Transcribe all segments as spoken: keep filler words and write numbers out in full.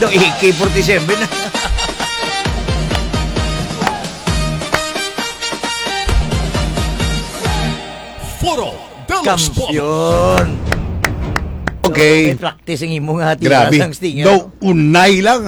A K forty-seven. Foro de los Bolos. Kampiyon. Okay. So, practice ang imo nga Grabe. sang stinger. Daw, unay lang.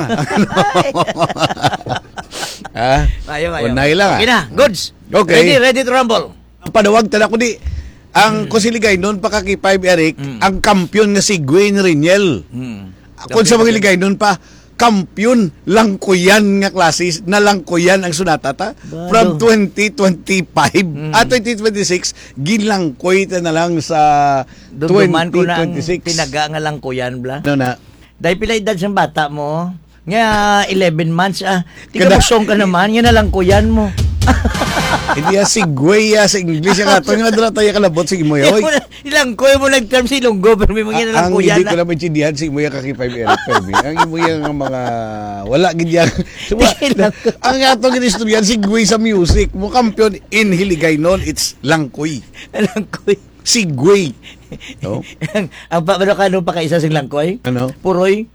Ha? Ayaw, ayaw. Unay lang. Okay na, goods. Okay. Ready, ready to rumble. Ang panawag tala ko di, ang mm. kusiligay noon pa kaki five Eric, Mm. ang kampiyon nga si Gwen Riniel. Hmm. Kung sa mga ligay noon pa, kampiyon lang ko yan nga klase, na lang ko yan ang sunatata. Bado. From twenty twenty-five Mm. at twenty twenty-six, ginlangkoy ta na lang sa Duduman ko twenty na ang twenty-six. tinaga nga lang ko yan, bla. Ano na? Dahil pila edad sa bata mo, nga eleven months, ah, tiga Kada- busong ka naman, yan na lang ko yan mo. Hindi ya si Guya sa English nga to nga dala tayo kalabot sige mo yoy. Ilang ko mo nag-term si Lunggo, pero may mga yan na lang Ang ko yan. hindi ko na maintindihan si Imuya kaki five Eric Permi. Ang Imuya nga mga wala gid yan. So, ang atong ginistoryan si Guy sa music mo kampiyon in Hiligay noon, it's Langkoy. Langkoy. Si Guy. No? ang ang pa ano ka ano pa kaisa sing Langkoy? Ano? Puroy.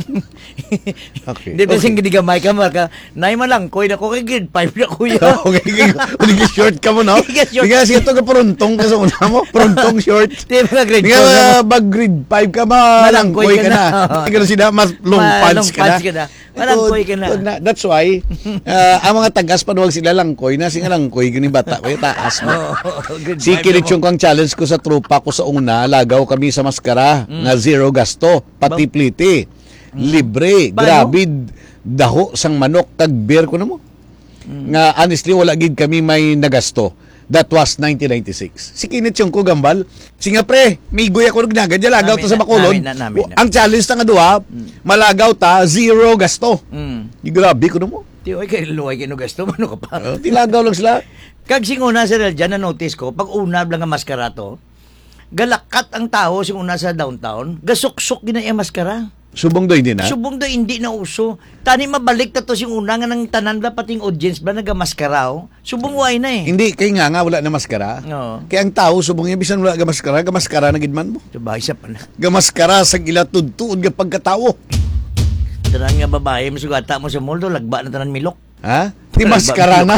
Okay. Di ba Okay. sing gigamay ka marka, nay malangkoy na ko kay grade five na kuya. Okay, okay. Short ka mo, no? Sige, short. Di ka siya ito ka prontong ka sa una mo. Prontong short. Di ba grade Di four na ka mo? bag grade five ka, malangkoy ka na. Di ka na sila, mas long Ma- pants long ka na. pants ka na. Malangkoy ka na. Ito, ito That's why, uh, ang mga tagas panuwag sila langkoy na, singa langkoy, gini bata. May taas mo. Oh, good Si vibe Kinichong mo. kang challenge ko sa tropa ko sa una, lagaw kami sa maskara, Mm. nga zero gasto, pati pliti. Libre, Bayo? grabe, daho sang manok, kag beer ko na mo. Mm. Nga honestly, wala gid kami may nagasto. That was nineteen ninety-six. Si Kinichong ko gambal, si nga pre, may guya ko nagnagad, lagaw Namin ta sa na- Bacolod. namin na- namin na. Ang challenge ta nga duha, malagaw ta, zero gasto. Mm. Di grabe ko na mo. Di oy kay luway kay no gasto mo no ka pa. Uh, tilagaw lang sila. Kag sing una sa dyan na notice ko, pag una lang nga maskara to, galakat ang tao sing una sa downtown, gasuksok gina iya maskara. Subong doy din ha. Subong do hindi na uso. Tani mabalik ta to sing una nga nang tanan ba pating audience ba nagamaskara oh. Subong way na eh. Hindi, kay nga nga wala na maskara. Oo. Kaya ang tao, subong yung bisan wala ga maskara, ga maskara na gidman mo. Diba, isa pa na. Ga maskara sa gila tudtuod ga pagkatao. Tanan nga babae, masugata mo sa mall do, lagba na tanan milok. Ha? Di maskara na.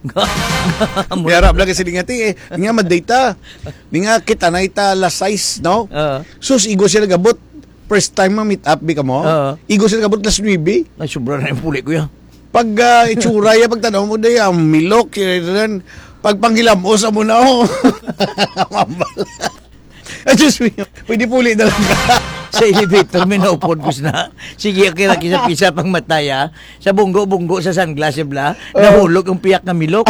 Mo- Kaya rap lang kasi nga ti eh. Nga madata. Di nga kita na ita la size, no? Oo. Sus, igo siya nagabot. First time ma-meet up, bi ka mo? Oo. Igo siya nagabot las nueve. Ay, sobra na yung puli ko yan. Pag uh, itsura ya, pag tanaw mo day, ang milok, yun, pag panghilamos mo na ako. Mambal. Ay, Diyos mo, pwede puli na lang ka. Sa elevator, may naupod ko na. Sige, kira kisa-pisa pang mataya. Sa bunggo-bunggo sa sunglass, bla, nahulog ang piyak na milok.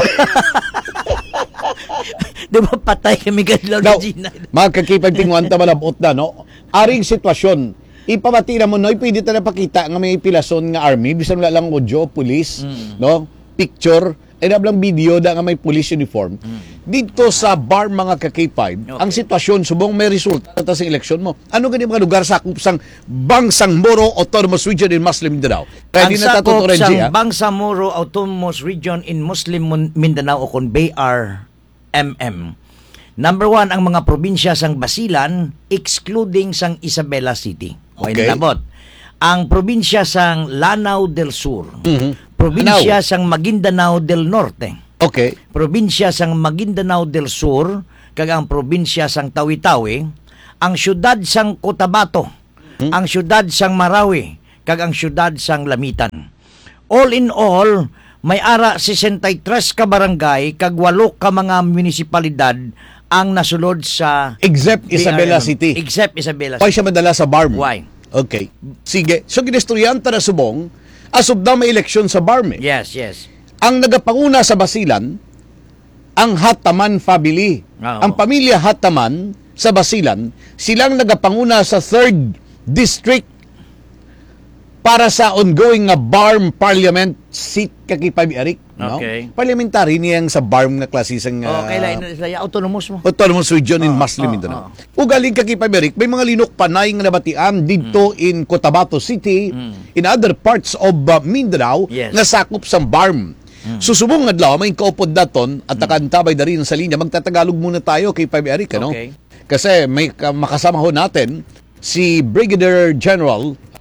Di ba patay kami kadlaw Now, na Gina? magkakipag tingwan ta malabot na, no? Aring sitwasyon, ipamati na mo, no? Pwede ta na pakita nga may pilason nga army, bisan wala lang audio, police, no? Picture, and lang video da nga may police uniform. Dito sa bar mga ka-K five, Okay. ang sitwasyon, subong may resulta ta sa eleksyon mo. Ano gani mga lugar sa kupsang Bangsang Moro Autonomous Region in Muslim Mindanao? Kaya Ang di na sakop tatuturan sa siya. Bangsamoro Autonomous Region in Muslim Mun- Mindanao o kon B R M M. Number one, ang mga probinsya sang Basilan, excluding sang Isabela City. Okay. Okay. Nalabot. Ang probinsya sang Lanao del Sur. Mhm. Probinsya sang Maguindanao del Norte. Okay. Probinsya sang Maguindanao del Sur, kag ang probinsya sang Tawi-Tawi, ang syudad sang Cotabato, Hmm? ang syudad sang Marawi, kag ang syudad sang Lamitan. All in all, may ara sesentaytres ka barangay kag walo ka mga munisipalidad ang nasulod sa Except Isabela B R M. City. Except Isabela Why City. siya madala sa bar mo? Why? Okay. Sige. So, ginesturyanta na subong, asob na may eleksyon sa bar mo. Yes, yes. Ang nagapanguna sa Basilan, ang Hataman family. Oo. Ang pamilya Hataman sa Basilan, silang nagapanguna sa third District para sa ongoing nga Barm Parliament seat kakipay Eric. No? Okay. Parliamentary niyang sa Barm nga klase sang Oh, uh, kailan na autonomous mo? Autonomous Region in Oh, Muslim oh, Mindanao. oh. Ugaling kakipay Eric, may mga linok panay nga nabatian dito Mm. in Cotabato City, in other parts of uh, Mindanao, Yes. nga sakop sa Barm. Susubong adlaw may kaupod daton at nakantabay na rin sa linya. Magtatagalog muna tayo kay Five Eric, ano? Okay. Kasi may ka- makasama ho natin si Brigadier General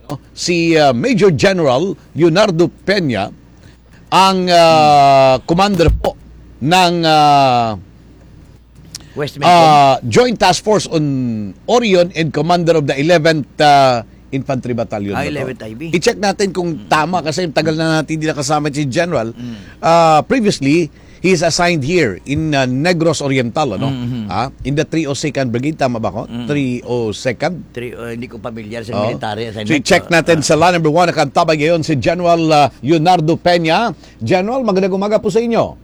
no, si uh, Major General Leonardo Peña, ang uh, commander po ng uh, West Metro. uh, Joint Task Force on Orion and commander of the eleventh uh, Infantry Battalion. Ah, ba to? eleventh I B. I-check natin kung tama kasi tagal na natin hindi nakasama si General. Uh, previously, he is assigned here in uh, Negros Oriental, ano? Ah, in the three oh second Brigade, tama ba ko? three oh second? Three, uh, hindi ko familiar sa Oh. military So, assignment. check natin sa line number one. Nakantabay ngayon si General uh, Leonardo Peña. General, magandang umaga po sa inyo.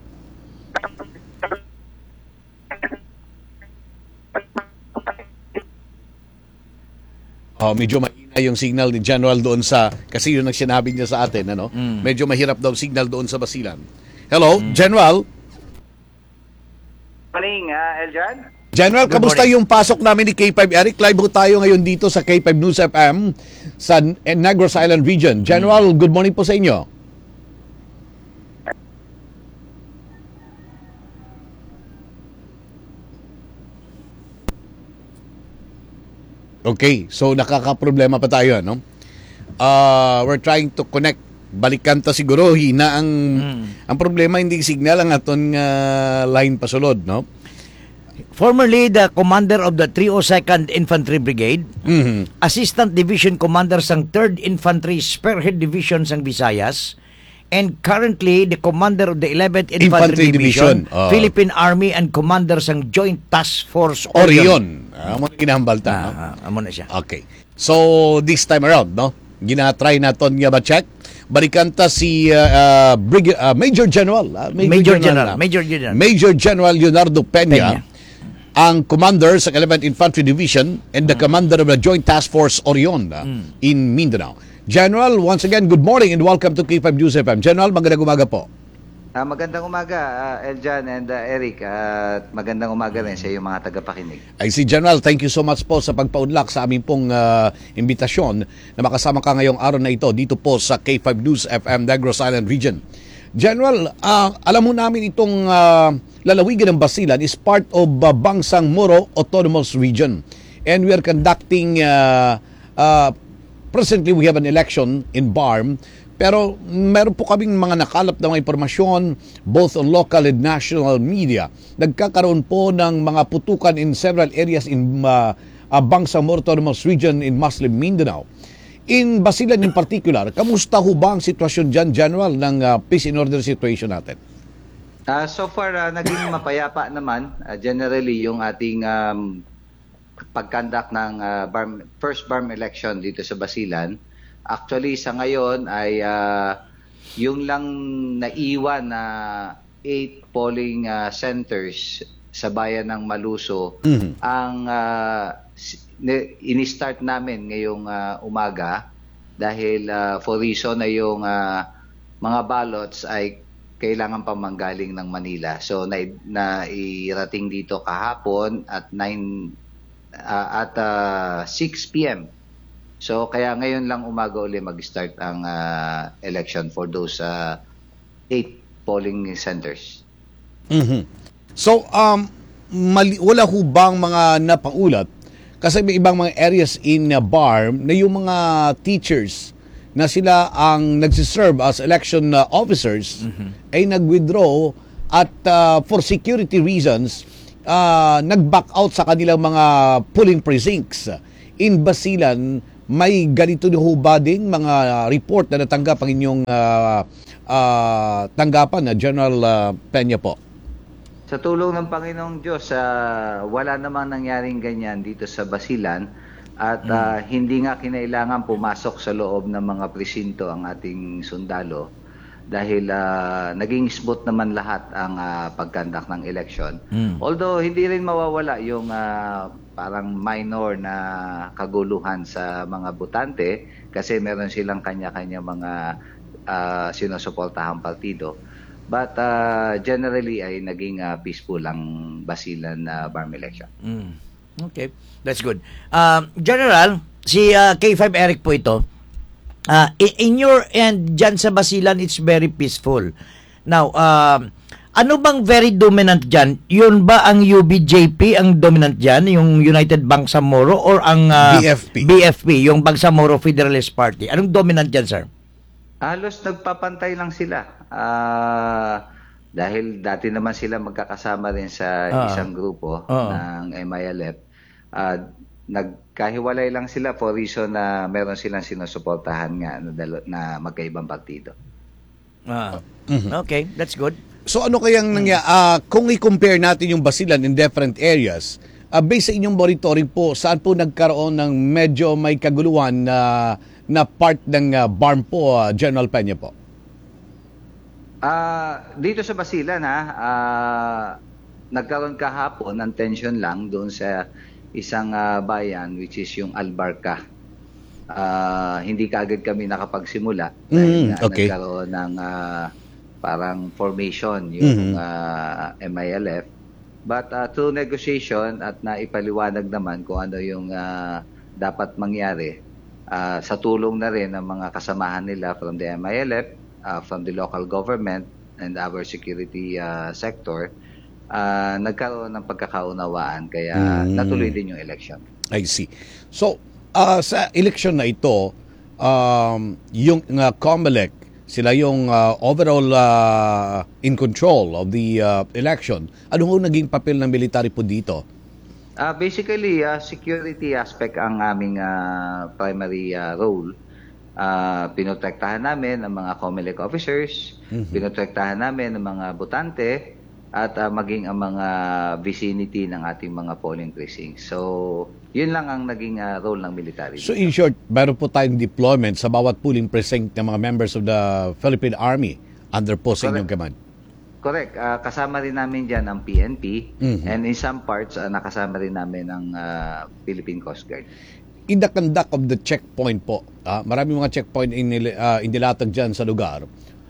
Oh, medyo mahina yung signal ni General doon sa, kasi yun ang sinabi niya sa atin, ano? Medyo mahirap daw signal doon sa Basilan. Hello, General? Morning, uh, Eljan. General, Good kamusta morning. yung pasok namin ni K five Eric? Live ho tayo ngayon dito sa K five News F M sa Negros Island Region. General, good morning po sa inyo. Okay, so nakakaproblema pa tayo, ano? Uh, we're trying to connect. Balikan ta siguro, hina ang, ang problema, hindi signal ang aton uh, line pasulod, no? Formerly the commander of the three oh second Infantry Brigade, Mhm. Assistant Division Commander sang third Infantry Spearhead Division sang Visayas, and currently the commander of the eleventh Infantry, Infantry Division, Division, oh. Philippine Army, and commander sang Joint Task Force Orion. Orion. Ah, mo kinahambalta, no? Ah, ah, amo na siya. Okay. So, this time around, no? Ginatry naton nga ba check? Balikan ta si uh, uh, Brig- uh, Major General. ah, Major General, na. Major General. Major General Leonardo Peña, Peña. ang commander sa eleventh Infantry Division and the commander of the Joint Task Force Orion ah, in Mindanao. General, once again, good morning and welcome to K five News F M. General, magandang umaga po. Uh, magandang umaga, uh, Eljan and uh, Eric. Uh, at magandang umaga rin sa iyong mga tagapakinig. Ay si General, thank you so much po sa pagpaunlak sa aming pong uh, imbitasyon na makasama ka ngayong araw na ito dito po sa K five News F M Negros Island Region. General, uh, alam mo namin itong uh, lalawigan ng Basilan is part of uh, Bangsang Moro Autonomous Region. And we are conducting, uh, uh, presently we have an election in B A R M. Pero meron po kaming mga nakalap na mga impormasyon both on local and national media. Nagkakaroon po ng mga putukan in several areas in uh, uh, Bangsang Moro Autonomous Region in Muslim Mindanao. In Basilan in particular, kamusta ho ba ang sitwasyon dyan, General, ng uh, peace and order situation natin? Uh, so far, uh, naging mapayapa naman. Uh, generally, yung ating um, pagkandak ng uh, B A R M, first B A R M election dito sa Basilan. Actually, sa ngayon ay uh, yung lang naiwan na eight polling uh, centers sa bayan ng Maluso Mhm. ang uh, si- ni- ini-start namin ngayong uh, umaga dahil uh, for reason na yung uh, mga ballots ay kailangan pa manggaling ng Manila. So na, na irating dito kahapon at nine uh, at uh, six p m So kaya ngayon lang umaga uli mag-start ang uh, election for those uh, eight polling centers. Mhm. So, um, mali- wala ho bang mga napaulat? Kasi may ibang mga areas in uh, B A R M na yung mga teachers na sila ang nagsiserve as election uh, officers ay nag-withdraw at uh, for security reasons, uh, nag-back out sa kanilang mga polling precincts. In Basilan, may ganito na ho ba ding mga report na natanggap ang inyong uh, uh, tanggapan na General uh, Peña po? Sa tulong ng Panginoong Diyos, uh, wala namang nangyaring ganyan dito sa Basilan at uh, hindi nga kinailangan pumasok sa loob ng mga presinto ang ating sundalo dahil uh, naging smooth naman lahat ang uh, pagkandak ng election. Although hindi rin mawawala yung uh, parang minor na kaguluhan sa mga botante kasi meron silang kanya-kanya mga uh, sinusuportahang partido. But uh, generally ay naging uh, peaceful ang Basilan na uh, B A R M election. Mm. Okay, that's good. Um, General, si uh, K five Eric po ito. Uh, in your end, dyan sa Basilan, it's very peaceful. Now, um, Ano bang very dominant dyan? Yun ba ang U B J P ang dominant dyan? Yung United Bangsamoro or ang ah, B F P? B F P, yung Bangsamoro Federalist Party? Anong dominant dyan, sir? Halos nagpapantay lang sila. Ah, dahil dati naman sila magkakasama rin sa Ah. isang grupo Ah. ng M I L F. Ah, nagkahiwalay lang sila for reason na meron silang sinusuportahan nga na, dalo- na magkaibang partido. Ah. Mhm. Okay, that's good. So ano kayang nangya ah, kung i-compare natin yung basilan in different areas, ah, based sa inyong monitoring po, saan po nagkaroon ng medyo may kaguluhan na na part ng ah, B A R M po, ah, General Peña po? Ah, dito sa Basilan ha, ah, nagkaroon kahapon ng tension lang doon sa isang ah, bayan which is yung Albarca. Ah, hindi kaagad kami nakapagsimula dahil Mm, nga okay. nagkaroon ng ah, parang formation yung Mhm. ah, M I L F. But ah, through negotiation at naipaliwanag naman kung ano yung ah, dapat mangyari ah, sa tulong na rin ng mga kasamahan nila from the M I L F, ah, from the local government and our security ah, sector, ah, nagkaroon ng pagkakaunawaan kaya Mm. natuloy din yung election. I see. So, ah, sa election na ito, um, yung uh, COMELEC, sila yung ah, overall ah, in control of the ah, election. Ano ho naging papel ng military po dito? Ah, basically, ah, security aspect ang aming ah, primary ah, role. Ah, pinotektahan namin ang mga COMELEC officers, pinotektahan namin ang mga botante, at ah, maging ang mga vicinity ng ating mga polling precincts. So, yun lang ang naging ah, role ng military. So in short, meron po tayong deployment sa bawat polling precinct ng mga members of the Philippine Army under po sa inyong command. Correct. Ah, kasama rin namin dyan ang P N P Mhm. and in some parts, ah, nakasama rin namin ang ah, Philippine Coast Guard. In the conduct of the checkpoint po, ah, marami mga checkpoint in, uh, indilatag dyan sa lugar.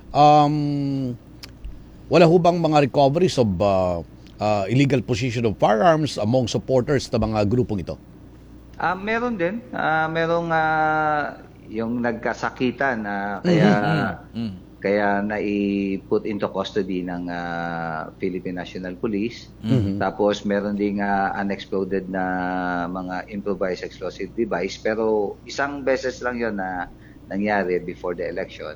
Um, wala ho bang mga recoveries of uh, uh, illegal possession of firearms among supporters ng mga grupong ito? Ah, meron din. Ah, merong ah, yung nagkasakitan na kaya kaya nai-put into custody ng ah, Philippine National Police. Tapos meron ding ah, unexploded na mga improvised explosive device pero isang beses lang 'yon na nangyari before the election.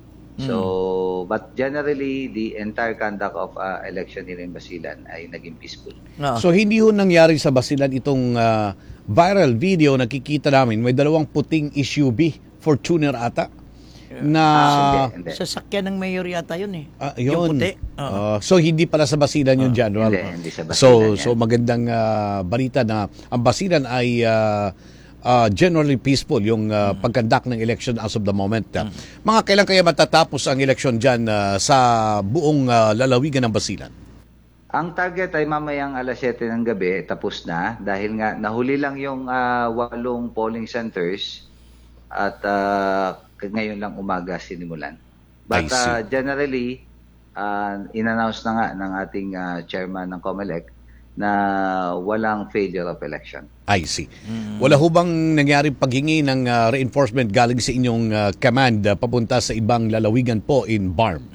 So, but generally the entire conduct of ah, election here in Basilan ay naging peaceful. Ah. So hindi ho nangyari sa Basilan itong uh, viral video nakikita namin. May dalawang puting S U V, Fortuner ata, na... Hindi, hindi. Sasakyan ng mayor yata yun eh. Ah, Yung yun. puti. Oo. Ah, so hindi pala sa Basilan yung General. Hindi, hindi sa Basilan So yan. so magandang ah, balita na ang Basilan ay ah, ah, generally peaceful yung uh, pagkandak ng election as of the moment. Ah, Mga kailan kaya matatapos ang election diyan sa buong ah, lalawigan ng Basilan? Ang target ay mamayang alas siyete ng gabi, tapos na. Dahil nga, nahuli lang yung ah, walong polling centers at ah, ngayon lang umaga sinimulan. But I see. ah, generally, ah, in-announce na nga ng ating ah, chairman ng COMELEC na walang failure of election. I see. Wala ho bang nangyari paghingi ng ah, reinforcement galing sa inyong ah, command ah, papunta sa ibang lalawigan po in B A R M?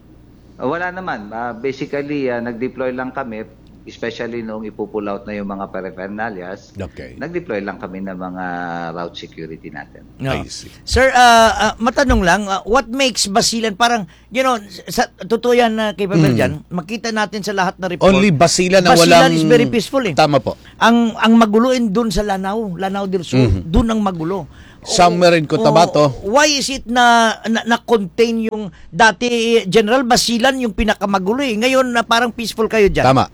Ah, wala naman. Ah, basically, ah, nag-deploy lang kami, especially noong ipupull out na yung mga paraphernalias. Okay. Nag-deploy lang kami ng mga route security natin. No. I see. Sir, ah, ah, matanong lang, ah, what makes Basilan parang, you know, sa totoo yan na kay Pavel dyan, makita natin sa lahat na report. Only Basilan na Basilan walang... is very peaceful eh. Tama po. Ang ang maguloin doon sa Lanao, Lanao del Sur, doon ang magulo. Somewhere in Cotabato. Oh, why is it na, na na-contain yung dati General Basilan yung pinakamagulo eh. Ngayon na parang peaceful kayo diyan. Tama.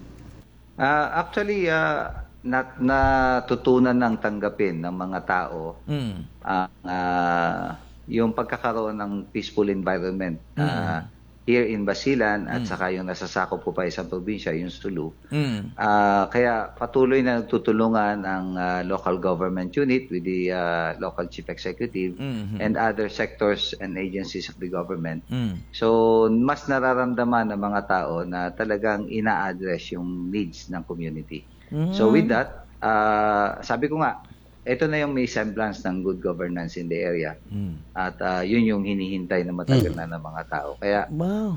Ah, actually, ah, nat natutunan ng tanggapin ng mga tao Mm. ang ah, yung pagkakaroon ng peaceful environment ah, here in Basilan at saka yung nasasakop po pa isang probinsya, yung Sulu. Mm. Ah, kaya patuloy na nagtutulungan ang ah, local government unit with the ah, local chief executive Mhm. and other sectors and agencies of the government. Mm. So, mas nararamdaman ng mga tao na talagang ina-address yung needs ng community. So, with that, ah, sabi ko nga, ito na yung may semblance ng good governance in the area. Mm. At ah, yun yung hinihintay na matagal na ng mga tao. Kaya, Wow.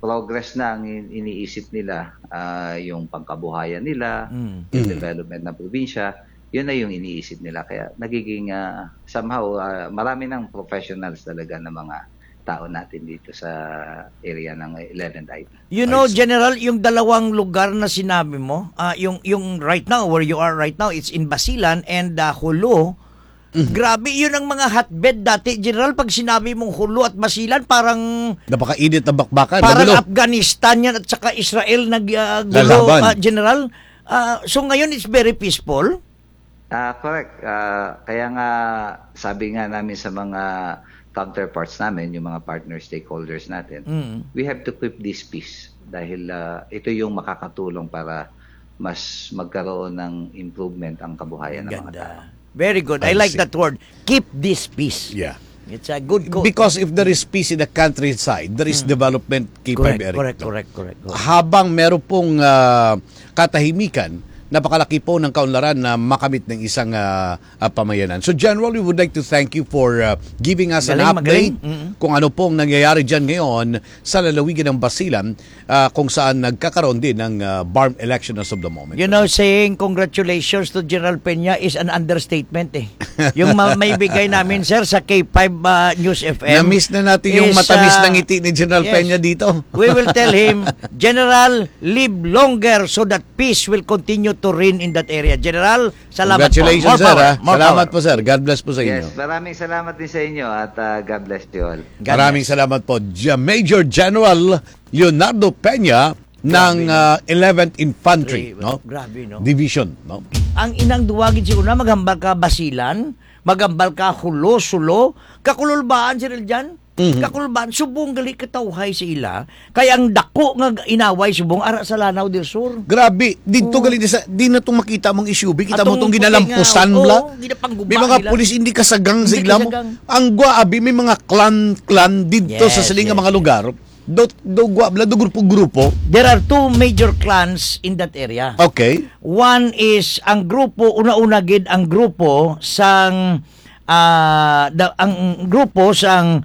progress na ang in- iniisip nila, ah, yung pangkabuhayan nila, Mm. yung development ng probinsya, yun na yung iniisip nila. Kaya nagiging ah, somehow, ah, marami ng professionals talaga na mga tao natin dito sa area ng eleventh I P. You know, General, yung dalawang lugar na sinabi mo, ah, yung yung right now, where you are right now, it's in Basilan and uh, Jolo. Grabe, yun ang mga hotbed dati. General, pag sinabi mong Jolo at Basilan, parang Napakainit na bakbakan. parang magulo. Afghanistan yan at saka Israel nag uh, gulo, Lalaban. ah, General. Ah, so ngayon, it's very peaceful. Ah, correct. Ah, kaya nga sabi nga namin sa mga counterparts namin, yung mga partner stakeholders natin, Mm. we have to keep this peace dahil ah, ito yung makakatulong para mas magkaroon ng improvement ang kabuhayan ng mga tao. Ganda. Very good. I, I like see. that word. Keep this peace. Yeah. It's a good quote. Because if there is peace in the countryside, there is development, K five correct, Eric. correct, no? correct, correct, correct. Habang meron pong ah, katahimikan, napakalaki po ng kaunlaran na makamit ng isang ah, ah, pamayanan. So General, we would like to thank you for ah, giving us an Galing, update magaling. Mm-mm. kung ano pong nangyayari dyan ngayon sa lalawigan ng Basilan, ah, kung saan nagkakaroon din ng ah, B A R M election as of the moment. You know, saying congratulations to General Peña is an understatement eh. Yung ma- may bigay namin, sir, sa K five uh, News F M. Na-miss na natin yung is, matamis uh, na ngiti ni General yes. Peña dito. We will tell him, General, live longer so that peace will continue to reign in that area. General, salamat Congratulations, po. More sir. power, ah. more Salamat power. po, sir. God bless po sa inyo. Yes, maraming salamat din sa inyo at ah, God bless you all. God Maraming bless. salamat po. J- Major General Leonardo Peña ng uh, eleventh Infantry, no? Grabe, no? Division, no? Ang inang duwagin siguro na maghambal ka Basilan, maghambal ka Hulo, Sulo, kakululbaan sila dyan. Mhm. Kakululbaan, subong gali katawhay sa ila. Kaya ang dako nga inaway subong ara sa Lanao del Sur. Grabe, dito galing sa di na tong makita mong issue. Kita mo Atong tong puti ginalampusan nga, bla. oo, ginapangguba May mga nila. pulis hindi kasagang sa Hindi ila mo. kasagang. Ang guabi may mga clan-clan dito Yes, sa siling nga yes, mga yes. lugar. Do do guabla do grupo-grupo. There are two major clans in that area. Okay. One is ang grupo, una-una gid ang grupo sang ah, da- ang grupo sang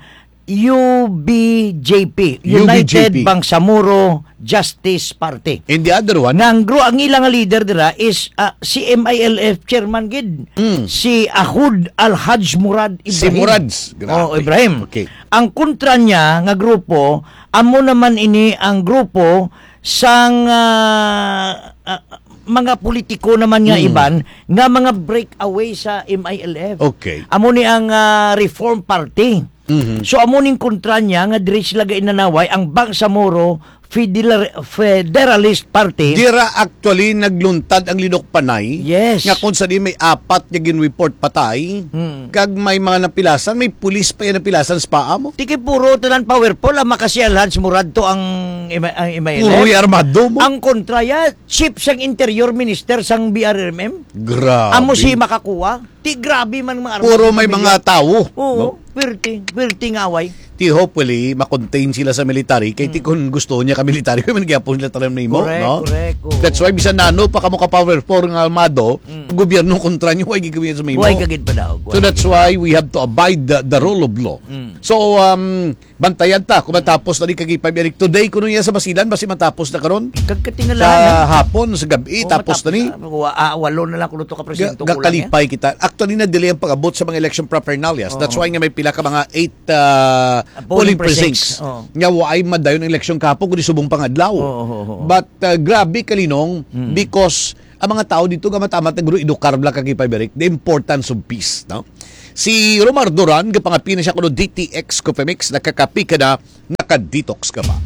U B J P, U B J United P. Bangsamoro Justice Party. And the other one, Nang gro ang ilang nga leader dira is ah, si M I L F chairman gid. Mm. Si Ahud Al-Haj Murad Ibrahim. Si Murads. Grabe. Oh, Ibrahim. Okay. Ang kontra niya nga grupo, amo naman ini ang grupo sang ah, ah, mga politiko naman nga Mm. iban nga mga breakaway sa M I L F. Okay. Amo ni ang ah, Reform Party. Mhm. So amo ning kontra niya nga diri sila inanaway ang Bangsamoro Federal, Federalist Party. Dira actually nagluntad ang Linok Panay. Yes. Nga kung saan may apat nga gin-report patay. Hmm. Kag may mga napilasan, may pulis pa yan napilasan sa paa mo. Tiki puro tanan powerful ang makasialhan Murad to ang ima- ang M I L F. Puro armado mo. Ang kontra ya, chief sang interior minister sang B R M M. Grabe. Amo si makakuha. Ti grabe man mga Puro may mga tao. Oo, no? pirti, pirti nga away. Ti hopefully makontain sila sa military kay ti kung gusto niya ka military man gyapon sila talam nimo, Correct, no? correct, oo. That's why bisan nano pa kamo ka power four nga armado, gobyerno kontra niyo way gigawin sa mimo. Buhay kagid pa daw. So that's why we have to abide the, the rule of law. So um bantayan ta kung matapos na ni kagipay Eric today kuno niya sa Basilan basi matapos na karon Kagkatingalahan sa hapon sa gabi tapos na ni Ah, walo na lang kuno to ka presidente Ga- Gakalipay kita. Actually, na-delay ang pag-abot sa mga election propaernalias. That's why nga may pila ka mga eight uh, polling Polling precincts. precincts. Oo. Nga waay madayon ang election kapo kundi subong pangadlaw. Oo, oo, oo. But uh, grabe kalinong because ang mga tao dito nga matamat na guro edukar bla kagipay Beric the importance of peace, no? Si Romar Duran, kapangapi na siya kuno D T X Cofemix, nakakapi ka na, nakadetox ka ba?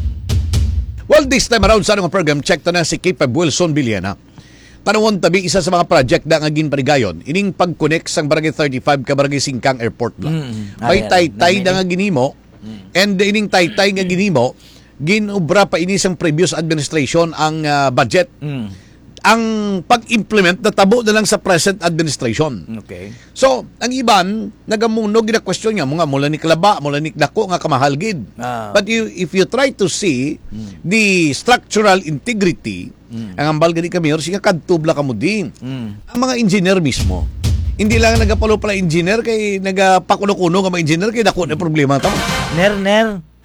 Well, this time around sa anong program, check to na si K five Wilson Villena. Tanawon tabi isa sa mga project na nga ginparigayon, ining pag-connect sang Barangay thirty-five ka Barangay Singkang Airport lang. Mm. May Ayan, taytay namin na nga ginimo, and ining taytay nga ginimo, ginubra pa ini sang previous administration ang ah, budget. Mm. Ang pag-implement natabo na lang sa present administration. Okay. So, ang iban, nagamuno, gina-question nga, mga mula ni Kalaba, mula ni Dako, nga kamahal gid. Ah. But you, if you try to see the structural integrity, ang ambal gani kami, or siya kadtubla ka mo din. Mm. Ang mga engineer mismo, hindi lang nagapalo pala engineer, kay nagapakuno-kuno ka mga engineer, kay Dako na problema tamo. Ner ner.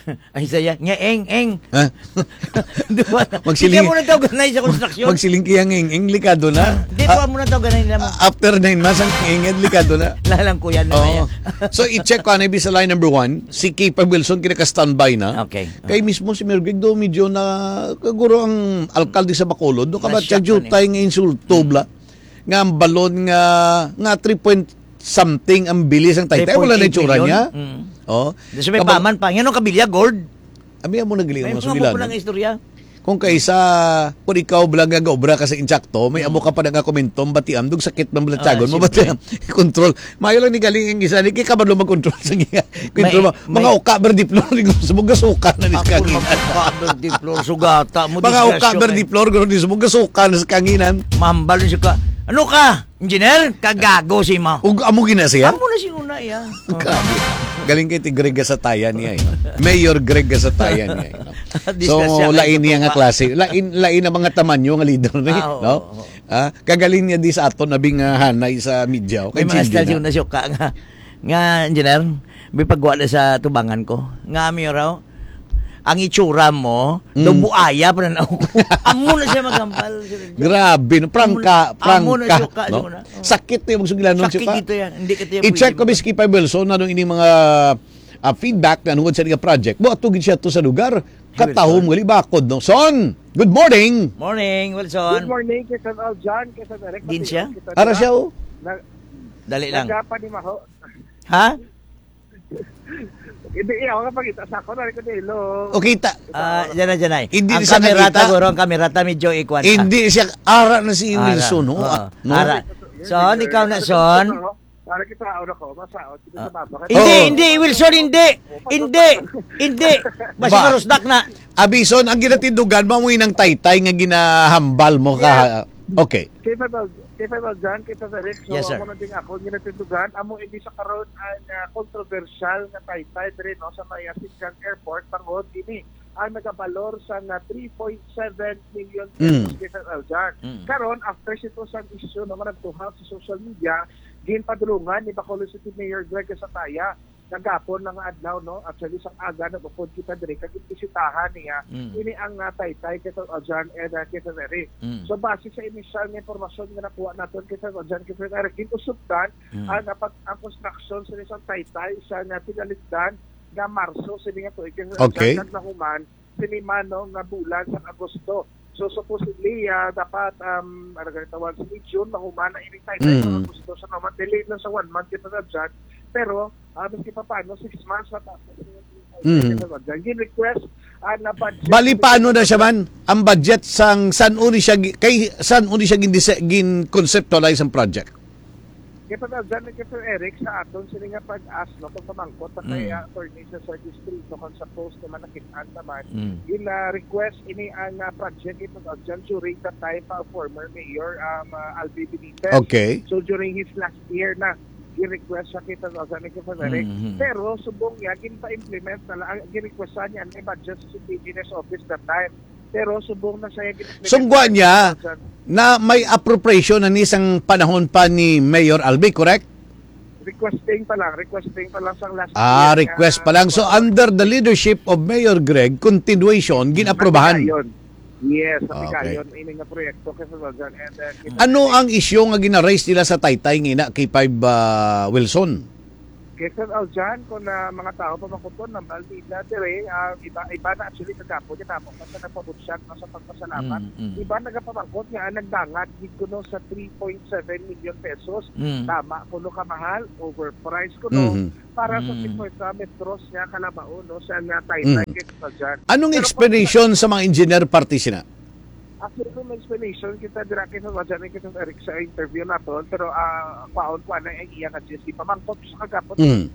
Ay saya, nga eng eng. Ha? Di ba? Magsiling- Hindi mo na tao ganay sa construction. Magsilingki ang ing likado na. Di Ah, ba mo na tao ganay nila. after nine months, ang inged, likado na. Lalang ko yan na Oo. yan. So, i-check ko, ano sa line number one, si Kipa Wilson, kinaka-standby na. Okay. Kay mismo si Mayor Greg do, medyo na, kaguro ang alkalde sa Bacolod, do ka ba Na-shock siya jutay nga insulto, bla? Nga ang balon nga, nga three point something ang bilis ang taytay. Wala na itsura niya. Mm. Oh. Sa may paman pa. Yan ang kabilya, gold. Abi mo nagiling May mo mga sugila. mo lang istorya. Kung kaysa, kung ikaw blang nga obra ka sa insakto, may amo ka pa nga komentom, batiam, dug sakit ng blatsagon, Ah, mo batiam, control. Mayo lang ni galing ang isa, ni kay kabalo mag-control sa nga. Control mo. May- Mga uka berdiplor, sumog suka na ni Ako kanginan. magkakaber di flor sugata mo. Mga uka berdiplor, gano'n di sumog suka na sa kanginan. Mambal siya ka. Ano ka? Engineer? Kagago si ma. Ug amo gina siya? Amo na si una iya. Grabe. Galing kay ti Greg sa taya niya. Eh. Mayor Greg sa taya niya. Eh, no? Disgrasya So, kayo lain sa niya nga tuwa. klase. Lain, lain ang mga tamanyo nga leader ni. Ah, oo, no? oo. Ah, kagaling niya di sa aton nabing uh, hanay sa media. O, May kay mga Childi style na. yung nasyoka nga. Nga, engineer, may pagwala sa tubangan ko. Nga, mi raw, ang itsura mo, Mm. do buaya pa na ako. Amo na siya magampal. Grabe, no? prangka, Amo na prangka. suka, no? suka na. Oo. Sakit na yung magsugilan nun Sakit siya. dito yan. Hindi ka tayo I-check ko pwede- bis Kipa Wilson na nung ining mga ah, feedback na nungod sa nga project. Mo atugid siya to sa lugar. Katahom gali bakod no. Son, good morning. Morning, Wilson. Good morning, Kisan Aljan, Kisan Eric. Din siya? Ara siya oh. Dali lang. Nagapa ni Maho. Ha? Hindi, iya, ako kapag ita sa ako, nari ko dilo. O kita. Ah, dyan na, dyan na. Hindi Ang siya kamerata, nakita. guro, ang kamerata medyo ikwan. Hindi siya ara na si Wilson no. Oo. Ah, no? Ara. Son, ikaw na, Son. Para kita ako na ko, masaot. Kita sa baba. Hindi, Oo. hindi, Wilson, hindi. Hindi, hindi. Basi Ba- marusdak na. Abison, ang ginatindugan mo mo ng taytay nga ginahambal mo ka. Okay. Kay Fabel, kay Fabel Jan, kay Fabel Eric, so Yes, sir. ako na din ako, ginatindugan, amo hindi sa karon ang uh, controversial na taytay dire no sa may Asican Airport tangod ini ang nagabalor sa na three point seven million pesos Mm. kay Fabel Jan. Mm. Karon after sito sa issue naman nagtuhaw sa social media, ginpadulungan ni Bacolod City Mayor Greg Sataya nagapon lang nga adlaw no actually sa aga na bukod kita dire kag bisitahan niya Mm. ini ang uh, taytay kay Aljan and uh, kay Eric. Mm. So base sa initial nga impormasyon nga nakuha naton kay Aljan kay Eric ginusutan Mm. ang dapat ang construction sa isang taytay sa nga pinalisdan nga Marso sini nga tuig kay Okay. Aljan nahuman sini mano nga bulan sa Agosto. So supposedly uh, dapat um ano ganito tawag sa June mahuman na ini taytay Mm. sa Agosto sa naman delay lang sa one month kay Aljan pero uh, maski pa paano six months na tapos Mm. Gin request uh, na budget. Bali paano na siya man ang budget sang san uni siya gi- kay san uni siya gin, gin conceptualize ang project. Kaya pa dyan na kaya Eric sa aton sila nga pag-as no kung pamangkot na Mm. kaya attorney sa sa distrito kung sa post naman nakitaan naman Mm. in uh, request ini ang uh, project ito dyan during the time pa former mayor um, uh, Albi Benitez. Okay. So during his last year na gi-request siya kita sa San Miguel Eric. Mhm. Pero subong niya ginpa-implement na lang gi-request sa niya ang budget sa indigenous office that time. Pero subong na siya gi-implement. Sungguha niya na may appropriation na nisang panahon pa ni Mayor Albi, correct? Requesting pa lang, requesting pa lang sa last Ah, year. request nga, pa lang. So under the leadership of Mayor Greg, continuation, ginaprobahan. Matigayon. Yes, sa Okay. Tigayon, ini nga proyekto kasi Rogan and uh, kita- Ano ang issue nga gina-raise nila sa Taytay ngina kay Five uh, Wilson? Kasi Aljan, kung na mga tao pa makuton ng baldi na dire, ah, iba, iba na actually kagapo niya tapos na sa napabutsyag no, sa pagpasalamat. Mm, mm. Iba nagapamangkot nga nagdangat dito no sa three point seven million pesos. Mm. Tama kuno ka mahal, overpriced kuno Mhm. para sa Mm. cinquenta metros niya kalabao no sa na Taytay Mm. kay Aljan. Anong Pero explanation sa mga engineer party sina? Actually, kung may explanation, kita diraki sa Wajan kita sa Eric sa interview naton, pero ah paon ko na ang iya nga G S T pamangkot sa kagapot. Mm.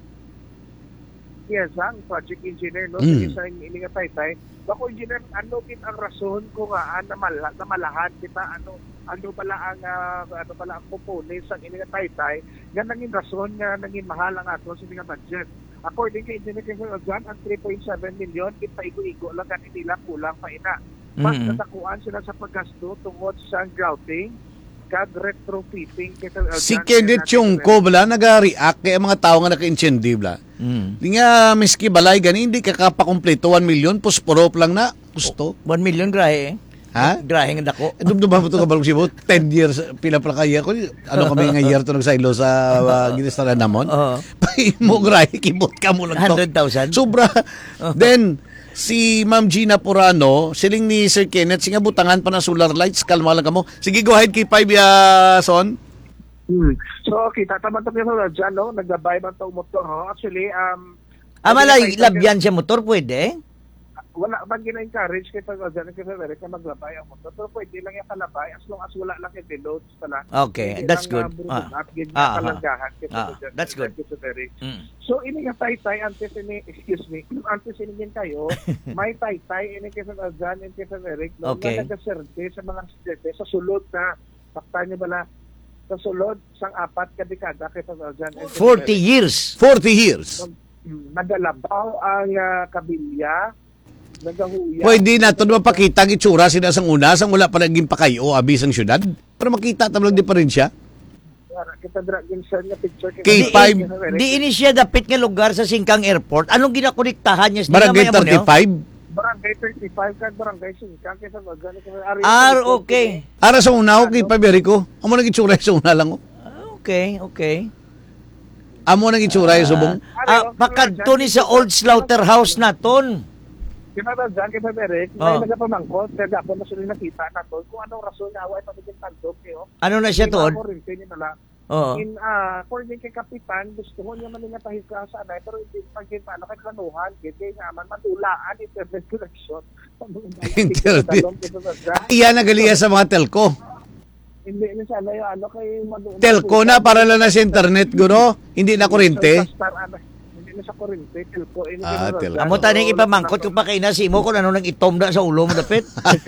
Yes, ang project engineer no Mm. sa isang ini nga taytay. Bako engineer ano gid ang rason ko nga ah, na mala, na malahan kita ano ano pala ang ah, ano pala ang components sa ini nga taytay nga nangin rason nga nangin mahal ang ato sa ini nga budget. According kay engineer kay Wajan, ang three point seven million ipaigo-igo lang kan nila kulang pa ina. Mas Mm. natakuan sila sa paggasto tungod sa grouting kag retrofitting kita Si Kenneth Chungko bala nag-react kaya mga tao nga naka-incendi bala. Mm. Di nga miski balay gani hindi ka kapakumpleto one million pusporo lang na gusto. one million grahe eh. Ha? Grahe nga dako. Dum ba to ka balong sibo ten years pila pala kaya ko ano kami nga year to nagsaylo sa uh, ginistaran namon. Oo. Mo gray kibot ka mo lang to. one hundred thousand? Sobra. Then si Ma'am Gina Purano, siling ni Sir Kenneth, singa butangan pa na solar lights, kalma lang kamo. Sige, go ahead kay five ya son. Hmm. So, okay, tataman tayo sa dyan, no? Nagbabay man itong motor, ho? Actually, um... Ah, malay, labyan siya motor, pwede? Wala bang gina-encourage kay pag dyan kay Frederick na maglabay ang motor. Pero pwede lang yung kalabay as long as wala lang yung deloads pala. Okay, that's good. Ah. At ganyan Ah, kalanggahan kay ah, Frederick. that's good. Kay Frederick. Mm. So, ini nga tay-tay, antes ini, excuse me, antes ini kayo, may tay-tay, ini kay Frederick and kay Frederick, no, Okay. na nag-serve sa mga estudyante sa sulod na, takta niyo bala, sa sulod, sang apat kadekada kay Frederick and kay forty Frederick. years. forty years. Mm, Nagalabaw ang uh, kabilya, nagahuya. Pwede na to mapakita ang itsura sila sang una, sang wala pa naging pakayo abis ang syudad. Para makita tamang diferensya. Kita dragin sa nga picture kay K five. Di ini siya dapit nga lugar sa Singkang Airport. Anong ginakonektahan niya? Di Barangay nga may amo niyo? thirty-five. Barangay thirty-five kag barangay Singkang kay sa magani kay Ari. Ah, okay. Ara sa una ko kay Paberico. Amo nang itsura sa una lang ko. Ah, Okay, okay. Amo nang itsura sa subong. Ah, pakadto ni sa old slaughterhouse naton. Kaya ba dyan kay Frederick, Oh. may nagapamangkot, kaya dapat na sila nakita na to, kung anong rason nga away pamiging tagdog kayo. Ano na siya tuod? Oo. In, ah, according kay Kapitan, gusto mo niya man nga pahika sa anay, pero hindi pagkin paano kay kanuhan, kaya nga man matulaan, internet connection. Internet. Iyan na galiya sa mga telco. Hindi, hindi sana yung ano kay Madu- Telco na para lang na sa internet guro, hindi na kuryente. Sa star, ano, hindi na sa kuryente, telco. Ini Ah, kinunod telco. dyan. Amo taning ipamangkot ko pa kay nasi mo kung ano nang itom na sa ulo mo dapit.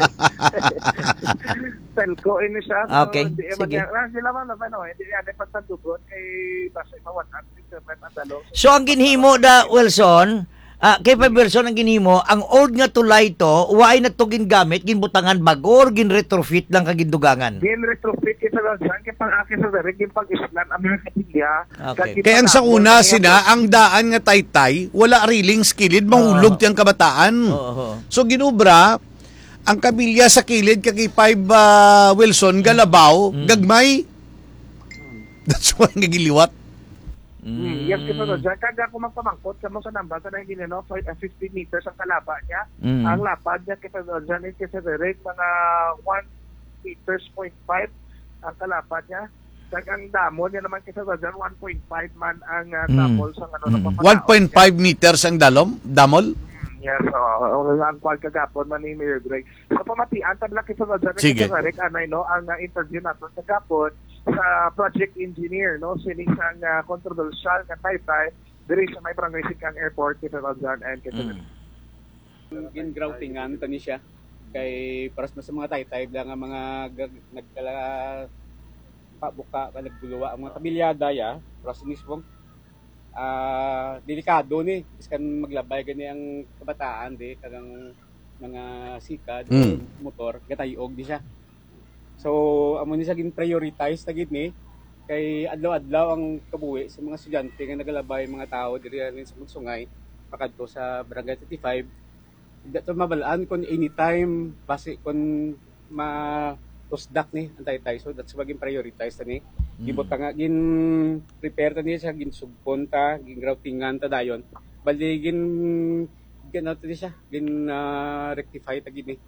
Telco ini siya. Okay, hindi, sige. Ah, sila man na ano, hindi yan ay pagtandugot kay basta imawan at internet at dalo. So ang ginhimo da Wilson, ah kay pa Wilson ang ginhimo, ang old nga tulay to, waay na to gingamit, ginbutangan bago or gin retrofit lang kagindugangan. Gin retrofit kita lang dyan, kaya pang akin sa direct, yung pag-islan, ang mga kapilya. Okay. Kaya ang sa una sina, ang daan nga taytay, wala riling skilid, mahulog tiyang kabataan. Oo. So ginubra, ang kabilya sa kilid kay five uh, Wilson Galabaw, gagmay. That's why nga giliwat. Mm. Yes, kita lang dyan. Kaya ako magpamangkot, sa mga namba, sa nang ginano, fifty meters ang kalapa niya. Mm. Ang lapad niya, kita lang dyan, is sa direct, mga one meters point five ang kalapad niya. Kaya ang damo niya naman kita lang dyan, one point five man ang uh, Mm. damol sa ano na papanaon one point five niya. meters ang dalom, damol. Yes, oo. Uh, ang kwal kagapon man ni Mayor Greg. So, pamatian, tabla kita lang dyan, Sige. kita direct, anay, no, ang uh, interview natin kagapon sa project engineer, no, sining sang uh, controversial na taytay, diri sa may barangay Singkang Airport, kita lang dyan, and kita Mm. gin-groutingan tani siya kay paras na sa mga taytay lang ang mga gag- nagkala pabuka ka nagguluwa ang mga kabilyada ya paras mismo ah delikado ni iskan maglabay gani ang kabataan di kagang mga sikad Mm. motor gatayog di siya so amo ni sa gin prioritize ta gid ni kay adlaw-adlaw ang kabuhi sa mga estudyante nga nagalabay mga tao diri rin sa Magsungay pakadto sa Barangay thirty-five. Dato mabalaan kung anytime base kung ma tusdak ni ang taytay so that's waging prioritize tani gibot nga gin prepare tani siya gin sugpon ta gin groutingan ta dayon bali gin gin ano tani siya gin uh, rectify ta gid ni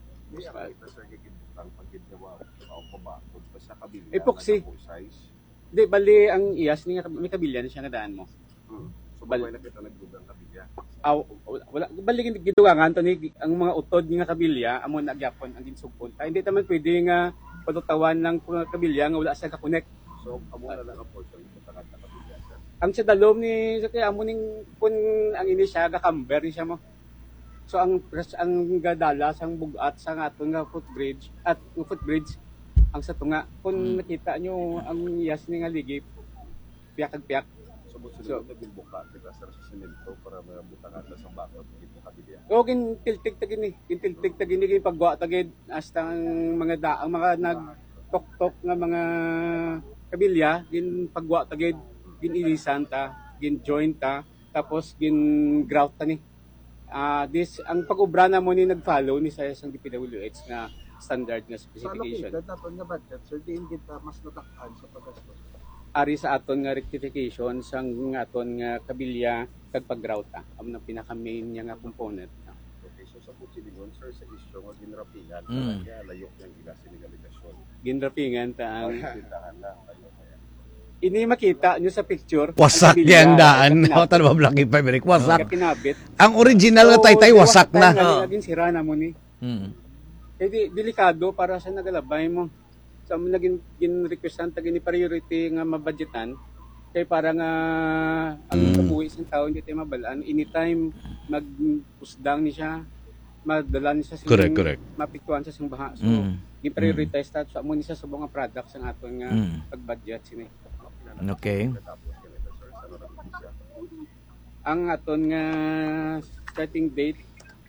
epoxy di bali ang iyas ni nga may kabilya na siya nga daan mo So, bagay na kita nagdugang kabilya. aw wala bali gid gidugangan tani ang mga utod nga kabilya amo na gyapon ang ginsugpon ta hindi taman pwede nga patutawan ng mga kabilya nga wala sa ka-connect So, amo na lang ang portion ng takat na kabilya. ang sa dalom ni sa kaya amo ning kun ang ini siya gakamber ni siya mo so ang ang gadala sang bugat sa aton nga footbridge at footbridge ang sa tunga kun nakita nyo ang iyas ni nga ligip piyak ag piyak So, na bilbuka kita sa semento para mabutangan na sa bakod ng kabilya. o gin tiltig ta gini gin tiltig ta gini gin pagwa ta gid hasta ang mga da ang mga nag tok-tok nga mga kabilya, gin pagwa tagid, gin ilisan ta, gin joint ta, tapos gin grout ta ni. Ah, this ang pag-ubra na mo ni nag-follow ni sa isang D P W H nga standard nga specification. dapat nga budget, sir, diin kita mas natakpan sa paggastos. Ari sa aton nga rectification sang nga aton nga kabilya kag pag-grout ta. Amo na pinaka main niya nga component. Okay, so sa Puchiligon, sir, sa isyo nga ginrapingan, Mm. kaya layok yung ilasin ng aligasyon. Ginrapingan ta ang Tindahan na, kayo kaya. ini makita nyo sa picture. Wasak ang kabilya, yan daan. ang O, tanong Black Ipa, Eric. Wasak. kinabit. Ang original na taytay, wasak na. Oo, naging sira na mo ni. Mm. Eh di, delikado para sa nagalabay mo. Sa so, naging gin-requestan tagin ni priority nga mabudgetan kay para nga ang Mm. kabuhi sa tao hindi tayo mabalaan anytime magpusdang ni siya madala ni siya sa Correct, correct. mapiktuan sa sing baha. So Mm. gi-prioritize ta sa mo ni siya sa mga products ang aton nga Mm. pag-budget sini. Okay. Tapos ganito, sir, sa narapin siya. Ang aton nga starting date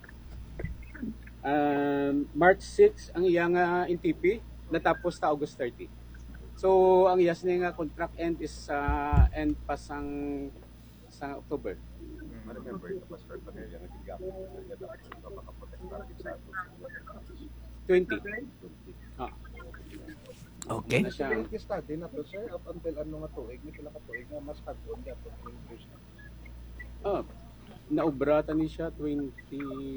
um, March six ang iya nga N T P natapos ta August thirty. So ang iyas niya nga contract end is sa end pa sang sa October Ma-remember ito pa, sir, pag yung nagigapit, kaya dapat ito makaprotect target sa ato. twenty. Ah, Okay. na siya. Yung study na to, sir, up until ano nga tuig, may pila ka tuig nga mas hagon dapat yung increase na. Ah, naubrata ni siya twenty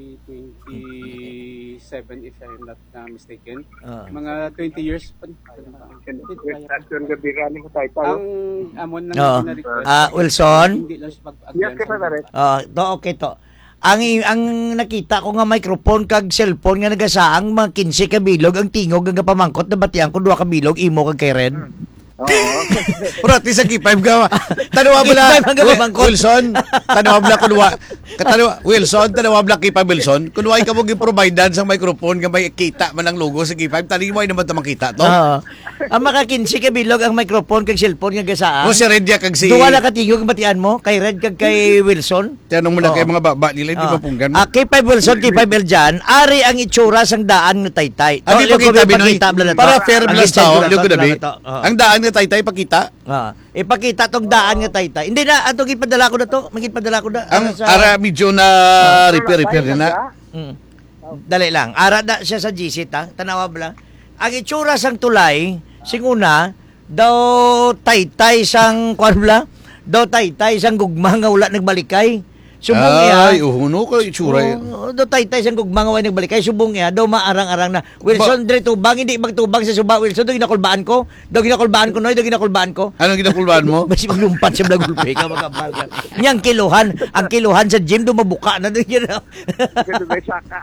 twenty-seven if I'm not uh, mistaken. Ah. Mga twenty years pa. Question gabi rani ko tayo. Ang amon na Oo. na-request. Ah, Wilson? Hindi lang siya pag Yes, kita na rin. Ah, to okay to. Ang ang nakita ko nga microphone kag cellphone nga nagasaang mga quince ka bilog ang tingog nga pamangkot na batian ko duha ka bilog imo kag kay Red. Oo. Pero at least sa K five ka, tanawa mo na, K five ang gababangkot. Wilson, tanawa mo na kunwa, katanawa, Wilson, tanawa mo na K five, Wilson, kunwa ka mo gi-providean sa microphone nga may kita man ang logo sa K five, tali mo ay naman ito makita to. Oo. Ang maka quince ka bilog ang microphone kag cellphone nga gasaang. O si Redia kag si, Duwa na ka tingog ang batian mo kay Red kag kay Wilson. tanong mo lang Oo. kay mga baba nila, hindi Ah. mapunggan mo. Ah, K five Wilson, K five Eljan, ari ang itsura sang daan nga taytay. Abi Oh, pakita liog ko Binoy, pakita, bla, bla, bla. para fair Ang blast inside tao, bla, liog ko bla, dabi. bla, bla. Oo. Ang daan nga taytay pakita. Ah, ipakita tong daan nga taytay. Hindi na ato gipadala ko na to, magipadala ko na. Ang Ah, sa- ara medyo na repair-repair na na. Mm. Dali lang. Ara da siya sa G C ta. Tanawa bla. Ang itsura sang tulay, sing una daw taytay sang kwan bla. Daw taytay sang gugma nga wala nagbalikay. Subong Ay, iya. uhuno ko itsura yun. Oh, do tay-tay sang gugma nga way nagbalikay subong iya daw maarang-arang na Wilson dire tubang hindi magtubang sa suba Wilson do ginakulbaan ko do ginakulbaan ko noy do ginakulbaan ko Anong ginakulbaan mo? basi maglumpat siya nagulpe ka makapal ka niyang kiluhan ang kiluhan sa gym do mabuka na din yun Ganun may saka.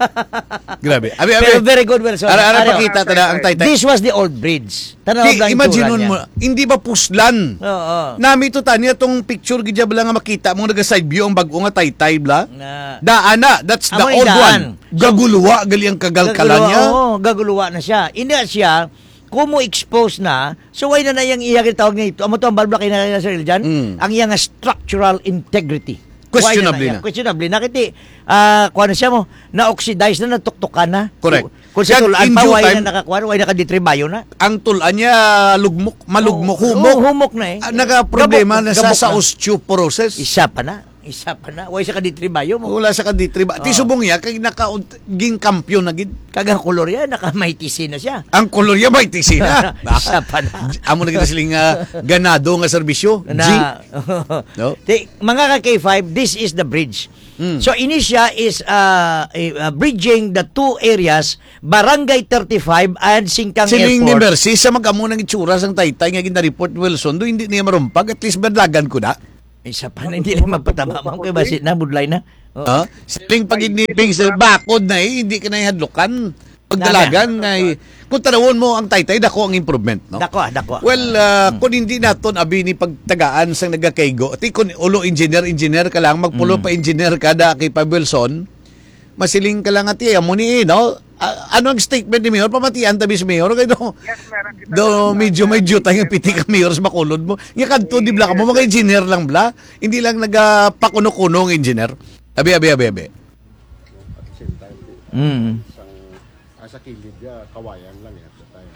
Grabe. Abi, abi. pero very good Wilson Ara, ara, Ano? pakita ta na ang taytay. This was the old bridge tanaw Di, lang imagine itsura mo, niya. hindi ba puslan? Oo. Nami to tanya tong picture gidya bala nga makita mo naga side view ang bag-o nga taytay bla. Na Daan na, that's the Amo old yung daan. one. Gaguluwa gali ang kagalkala Gaguluwa, niya. Oo, gaguluwa na siya. Hindi na siya, kung mo expose na, so why na na yung iya tawag niya ito? Amo to ang balbla kayo na Sir Eljan? Mm. Ang iya nga structural integrity. Questionably Why na. na. Questionably na. Kiti, ah, kuha na siya mo, na-oxidize na, natuktukan na. Correct. Kung sa Yan, tulaan in pa, due why time- na nakakuha, why nakaditribayo na. Ang tulan niya lugmok, malugmok, Oo, humok. oo, humok na eh. Ah, Nagaproblema Gabok- na sa, gabok sa na. osteoporosis. Isa pa na. Isa pa na. Why sa kaditribayo mo? Wala sa kaditriba. Ti Oo. subong niya kay naka ging kampiyon na gid. Kagang kolor yan, naka-maitisi na siya. Ang kolor niya may tisina. Isa pa na. Amo na kita siling ah, ganado nga serbisyo. G. Na, No? Di, mga ka K five, this is the bridge. Mm. So Inicia is uh, uh, bridging the two areas, Barangay thirty-five and Singkang Siling ni Airport. Mercy sa magamo ng itsura sang taytay nga gina-report Wilson do hindi niya marumpag at least badlagan ko na. Isa pa na, hindi lang magpatama. Mga kay basit na, budlay na. Oh. Ha? Siling paginiping sa bakod na eh, hindi ka na ihadlukan. Pagdalagan nga eh. Kung tanawon mo ang taytay, dako ang improvement, no? Dako, ah, dako. Well, uh, kung hindi naton abi ni pagtagaan sang nagakaygo, ti kun ulo engineer engineer ka lang, magpulo pa engineer ka da kay Pa Wilson, masiling ka lang ati amo ni no. A- ano ang statement ni Mayor? Pamatian tabi si Mayor kay do. Yes, meron kita. Do medyo medyo tayong piti ka Mayor sa makulod mo. Nga kadto di bla ka mo mga engineer lang bla. Hindi lang nagapakuno-kuno ng engineer. Abi abi abi abi. At the same time, di- Mm. isang, ah, sa kilid niya, kawayan lang yan. Tayo, no? So,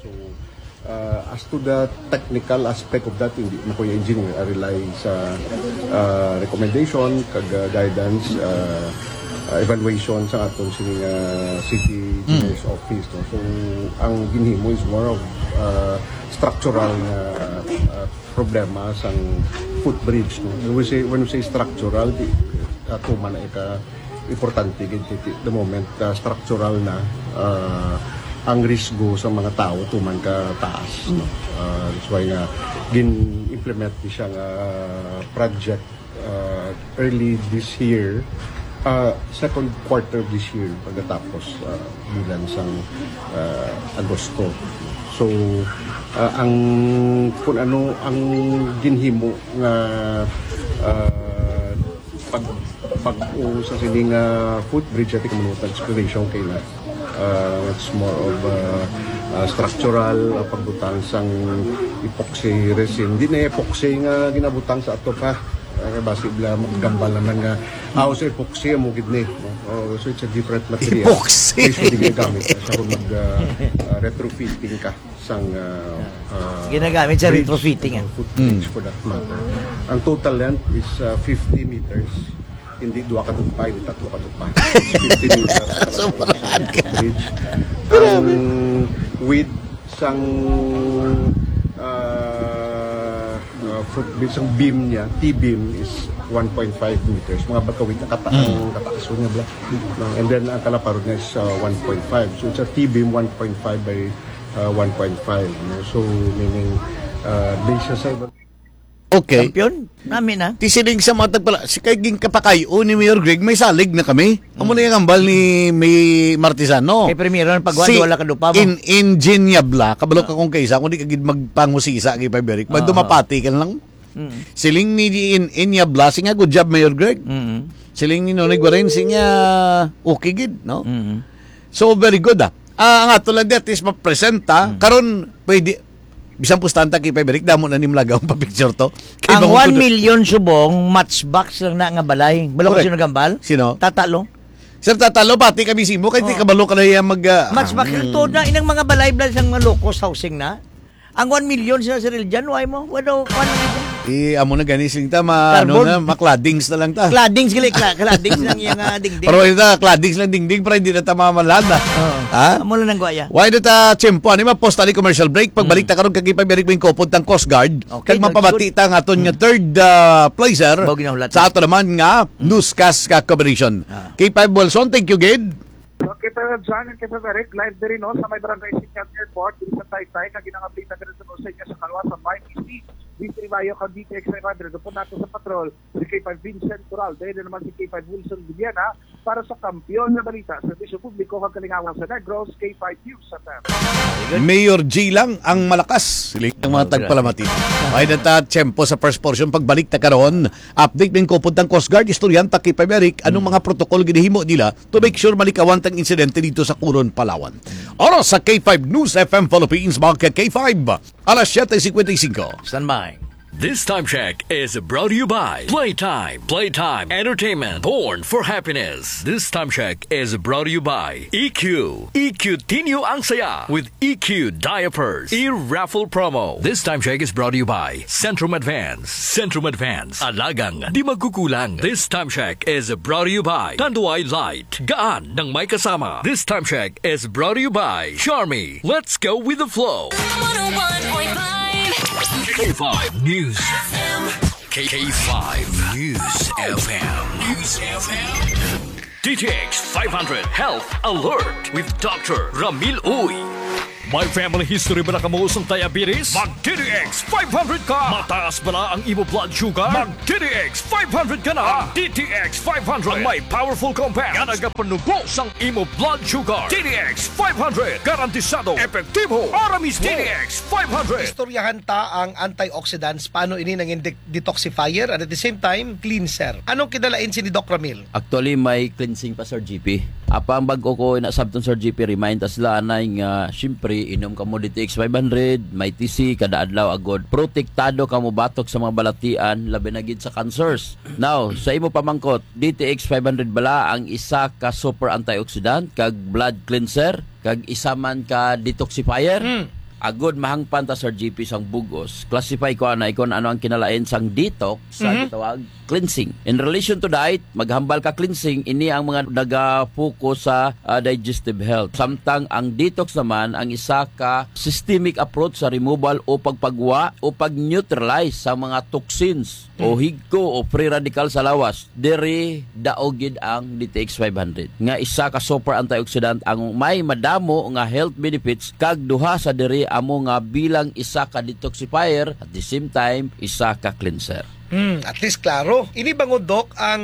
So, uh, as to the technical aspect of that, hindi na ko yung engineer. I rely sa uh, recommendation, kag uh, guidance, uh, uh, evaluation sa aton sining uh, city engineer's office. No? So, ang ginhimo is more of uh, structural na uh, problema sa footbridge. No? When we say, when we say structural, di, uh, tuman na ika importante gid the moment uh, structural na uh, ang risgo sa mga tao tuman ka taas, no? Uh, that's why nga gin-implement ni siya nga project uh, early this year, uh, second quarter this year pagkatapos uh, bilan sang uh, Agosto. So uh, ang kung ano ang ginhimo nga uh, pag pag o sa sining uh, footbridge at ikamunutan exploration kay na uh, it's more of uh, uh, structural uh, pagbutang sang epoxy resin. Hindi na epoxy nga ginabutang sa ato pa uh, basi bla maggambal naman nga ah sa epoxy mo gid ni uh, so it's a different material. Epoxy so hindi gamit sa kung mag uh, uh, retrofitting ka sang uh, uh, Ginagamit sa bridge, retrofitting, uh, footbridge for that matter. Ang total length is uh, fifty meters. Hindi dua ka tugpay, hindi tatlo ka tugpay. fifty meters. Sobrang ka. Bridge. Ang width sang uh, uh, footbridge, sang beam niya, T-beam is one point five meters. Mga batawid na kata ang kataaso niya bla. And then ang kalaparod niya is uh, one point five. So it's a T-beam one point five by uh, one point five. No? So meaning uh, base siya sa Okay. Champion? Namin na. Tisiling sa matag pala, si kay ging kapakayo ni Mayor Greg, may salig na kami. Amo na yung ambal ni May Martisano. Kay Primero ng pagwan, wala ka dupa mo. In Ingeniabla, kabalo ka kung kaysa, kung di ka gid magpangusisa kay Paberic, uh dumapati ka lang. Mm. Siling ni in Inyabla, singa good job Mayor Greg. Mm-hmm. Siling ni Nonig Guarin, singa okay gid, no? Mm-hmm. So very good ah. Ah, nga tulad that is ma-presenta, mm. karon pwede bisan pustanta kay Paberic, damo na ni Mlagaw pa picture to. Kay Ang bangon one to- million subong matchbox lang na nga balay. Balo ko Correct. sino gambal? Sino? Tatalo. Sir Tatalo, pati kami simo, kaya di Oh. kabalo ka na yan mag... Uh, Matchbox mm. to na inang mga balay blas ang mga locos housing na. Ang one million sila sa Real Jan, why mo? Wala ko Eh, amo na gani sing ta, ma, ano Cardboard. na, makladings na lang ta. Claddings gili, cla- claddings lang yung uh, dingding. Pero ito, kladings lang dingding, para hindi na ta mamamalad na. Oh. Ha? Amo lang ng guaya. Why na ta, tiyempo, ano ma, post ali commercial break, pagbalik ta karon kag ipabirik mo yung kopod tang Coast Guard, Okay, kag mapabati ta nga aton nga third uh, placer, Bago ginahulat. sa ato naman nga, newscast ka combination. Ah. K five Wilson, thank you, Gid. So, kita dyan, kita direct live din no, sa may barangay Sinyal Airport, dito sa Taytay, kag ginang-update na ganito sa inyo sa kalwa sa Y P C. Dito Bayo kag D T X five hundred. Doon po natin sa patrol, si K five Vincent Tural, dahil naman si K five Wilson Villana, para sa kampiyon na balita sa Servisyo Publiko kag Kalingawan sa Negros, K five News sa T E M. Mayor G lang ang malakas. Siling ng mga tagpalamatin. Ay nata tiyempo sa first portion pagbalik ta karon. Update ng kopod ng Coast Guard istoryan ta kay Paberic anong mga protocol ginahimo nila to make sure malikawan tang insidente dito sa Coron, Palawan. Oras sa K five News F M Philippines mga K five. Alas seven fifty-five. Stand by. This time check is brought to you by Playtime. Playtime Entertainment. Born for happiness. This time check is brought to you by E Q. E Q Tinyo ang saya with E Q Diapers. E-raffle promo. This time check is brought to you by Centrum Advance. Centrum Advance. Alagang di magkukulang. This time check is brought to you by Tanduay Light. Gaan ng may kasama. This time check is brought to you by Charmy. Let's go with the flow. one oh one point five K five News F M. K five News F M. News F M. D T X five hundred Health Alert with Doctor Ramil Uy. May family history ba na kamuusong diabetes? Mag-D T X five hundred ka! Mataas ba na ang imo blood sugar? Mag-D T X five hundred ka na! D T X five hundred ang may powerful compounds nga nagapanubo sang imo blood sugar. D T X five hundred garantisado, epektibo, para mismo. D T X five hundred. Istoryahan ta ang antioxidants, paano ini nanging de- detoxifier and at the same time cleanser. Anong kidalain si ni Doc Ramil? Actually, may cleansing pa, Sir G P. Apa ang bago ko na sabton, Sir G P, remind us lanay nga, syempre, inom ka mo D T X five hundred, may T C, kada adlaw agod. Protektado ka mo batok sa mga balatian, labi na gid sa cancers. Now, sa imo pamangkot, D T X five hundred bala ang isa ka super antioxidant, kag blood cleanser, kag isa man ka detoxifier. Hmm. agod mahangpan ta Sir G P sang bugos, classify ko na ikon ano ang kinalain sang detox sa Mhm. gitawag cleansing. In relation to that, maghambal ka cleansing, ini ang mga naga-focus sa uh, digestive health. Samtang ang detox naman ang isa ka systemic approach sa removal o pagpagwa o pag-neutralize sa mga toxins o higko o free radical sa lawas. Diri daogid ang D T X five hundred. Nga isa ka super antioxidant ang may madamo nga health benefits kag duha sa diri amo nga bilang isa ka detoxifier at the same time isa ka cleanser. Hmm, at least klaro. Ini bangod dok ang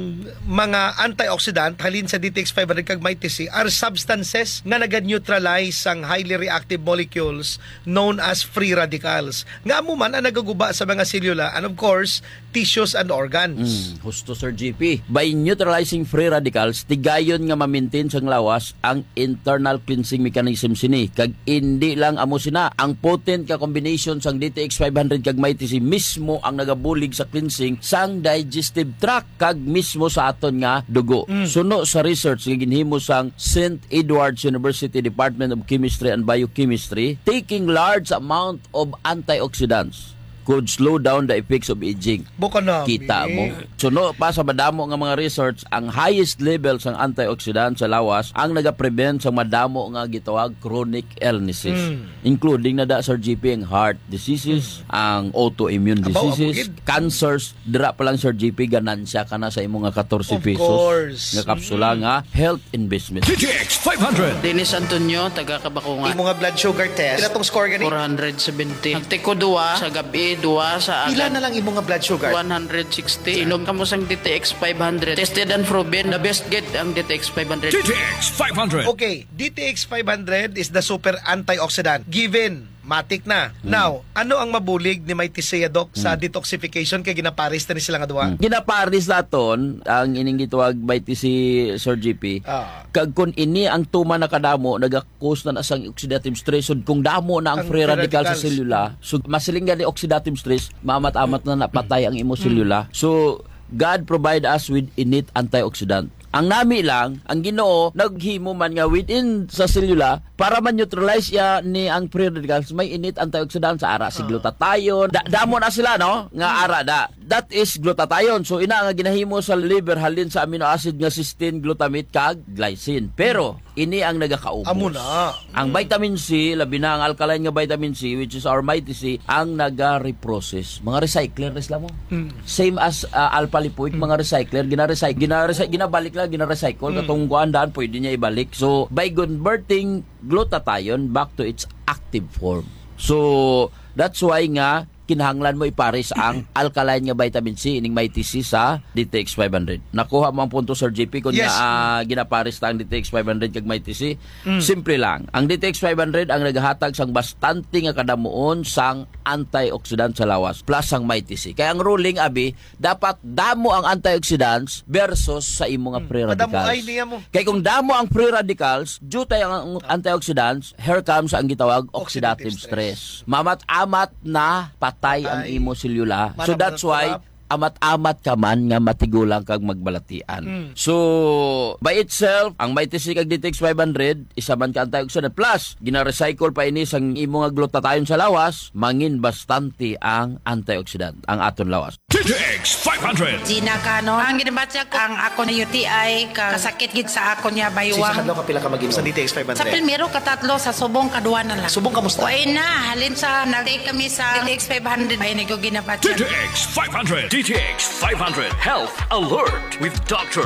mga antioxidant halin sa D T X five hundred kag may T C are substances nga naga-neutralize ang highly reactive molecules known as free radicals. Nga amo man ang nagaguba sa mga selula and of course tissues and organs. Mm, husto Sir G P. By neutralizing free radicals, tigayon nga ma-maintain sang lawas ang internal cleansing mechanism sini. Kag hindi lang amo sina, ang potent ka combination sang D T X five hundred kag may T C mismo ang nagabulig sa cleansing sang digestive tract kag mismo sa aton nga dugo. Mm. Suno sa research nga ginhimo sang Saint Edward's University Department of Chemistry and Biochemistry, taking large amount of antioxidants could slow down the effects of aging. Buka na. Kita mo. Suno pa sa madamo nga mga research, ang highest level sang antioxidant sa lawas ang naga-prevent sa madamo nga gitawag chronic illnesses. Mm. Including na da Sir G P ang heart diseases, mm. ang autoimmune Abaw, diseases, abugid. cancers, dira pa lang Sir G P ganansya ka na sa imong nga fourteen Of pesos course. nga kapsula Mm. nga health investment. D T X five hundred. Dennis Antonio, taga Kabakungan. Imo nga blood sugar test. Pila tong score gani? four seventy. Nagtiko duwa sa gabi, duwa sa Pila agad. na lang imo nga blood sugar? one sixty. Inom ka mo sang D T X five hundred. Tested and proven. The best get ang D T X five hundred. D T X five hundred. Okay, D T X five hundred is the super antioxidant. Given, matik na. Now, ano ang mabulig ni may Tisea Doc sa detoxification kay ginaparis na ni sila nga duwa? Ginaparis naton ang ining gitawag by T C Sir G P. Ah. Kag kun ini ang tuma na kadamo naga-cause na asang oxidative stress so kung damo na ang, Ang free free radical sa radicals. selula so masilingan ni oxidative stress maamat-amat na napatay ang imo selula. So God provide us with innate antioxidant. Ang nami lang, ang Ginoo naghimo man nga within sa selula para man-neutralize ya ni ang free radicals may innate antioxidant sa ara si glutathione. Da, damo na sila no nga ara da. That is glutathione. So ina nga ginahimo sa liver halin sa amino acid nga cysteine, glutamate kag glycine. Pero ini ang nagakaubos. Amo na. Ang vitamin C, labi na ang alkaline nga vitamin C which is our mighty C, ang naga-reprocess. Mga recycler res mo. Mm. Same as uh, alpha lipoic, mga recycler, gina-recycle, gina-recycle, ginabalik lang, gina-recycle, Mm. katong kuandaan, pwede niya ibalik. So, by converting glutathione back to its active form. So, that's why nga, kinahanglan mo ipares ang alkaline nga vitamin C ining may T C sa D T X five hundred. Nakuha mo ang punto Sir J P kung Yes. na uh, ginapares ta ang D T X five hundred kag may T C. Mm. Simple lang. Ang D T X five hundred ang nagahatag sang bastante nga kadamuon sang antioxidant sa lawas plus ang may T C. Kaya ang ruling abi dapat damo ang antioxidants versus sa imo nga free Madamo radicals. ay niya mo. Kaya kung damo ang free radicals, due tayo ang antioxidants, here comes ang gitawag oxidative, Oxidative stress. Mamat-amat na patay ang Patay. imo selula. So Manang that's why manang amat-amat ka man nga matigulang kag magbalatian. Mm. So, by itself, ang may T C kag D T X five hundred, isa man ka antioxidant. Plus, gina-recycle pa ini sang imo nga glutathione sa lawas, mangin bastante ang antioxidant, ang aton lawas. D T X five hundred. Gina Canon. Ang ginabatsa ko, ang ako na U T I, ka, kasakit gid sa ako niya Sa baywang. kadlaw ka pila ka mag sa D T X five Sa hundred? pilmero katatlo, sa subong kaduwa na lang. Subong kamusta? Uy na, halin sa, nag-take kami sa D T X five hundred. Ay, nag D ginabatsa. T X five hundred. D T X five hundred Health Alert with Doctor